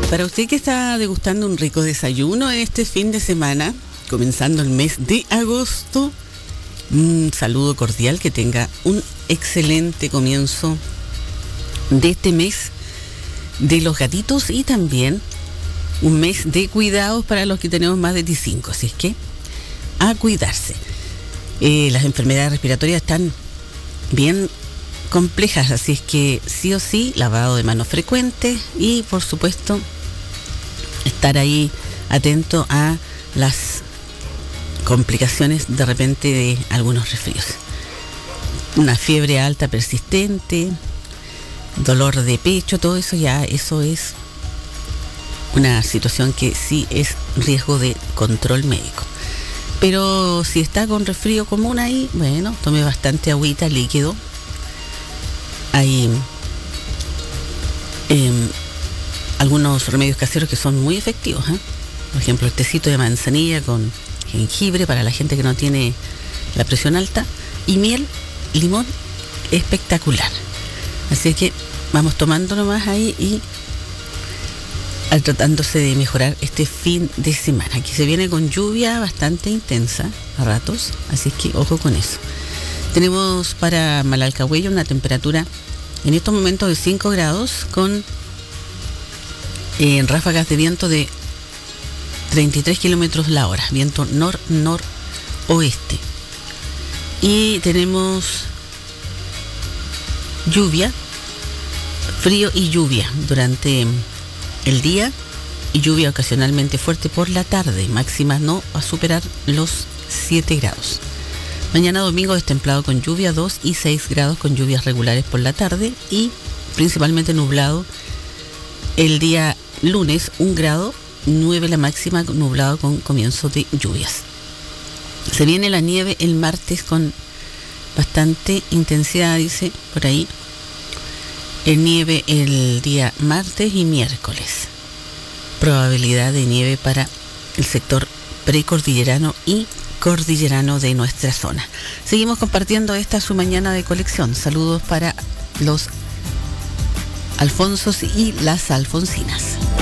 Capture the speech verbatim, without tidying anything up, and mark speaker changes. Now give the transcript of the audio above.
Speaker 1: Para usted que está degustando un rico desayuno en este fin de semana, comenzando el mes de agosto, un saludo cordial, que tenga un excelente comienzo de este mes de los gatitos y también un mes de cuidados para los que tenemos más de veinticinco, así es que a cuidarse. Eh, las enfermedades respiratorias están bien complejas, así es que sí o sí, lavado de manos frecuente y por supuesto estar ahí atento a las complicaciones de repente de algunos resfríos. Una fiebre alta persistente, dolor de pecho, todo eso ya, eso es una situación que sí es riesgo de control médico. Pero si está con resfrío común ahí, bueno, tome bastante agüita, líquido. Hay eh, algunos remedios caseros que son muy efectivos, ¿eh? Por ejemplo, el tecito de manzanilla con jengibre para la gente que no tiene la presión alta, y miel, limón, espectacular. Así que vamos tomando nomás ahí y tratándose de mejorar este fin de semana. Aquí se viene con lluvia bastante intensa a ratos, así que ojo con eso. Tenemos para Malalcahuello una temperatura en estos momentos de cinco grados con eh, ráfagas de viento de treinta y tres kilómetros la hora, viento nor-noroeste. Y tenemos lluvia, frío y lluvia durante el día y lluvia ocasionalmente fuerte por la tarde, máximas no a superar los siete grados. Mañana domingo destemplado con lluvia, dos y seis grados con lluvias regulares por la tarde y principalmente nublado. El día lunes un grado, nueve la máxima, nublado con comienzo de lluvias. Se viene la nieve el martes con bastante intensidad, dice por ahí. El nieve el día martes y miércoles. Probabilidad de nieve para el sector precordillerano y cordillerano de nuestra zona. Seguimos compartiendo esta su mañana de colección. Saludos para los Alfonsos y las Alfonsinas.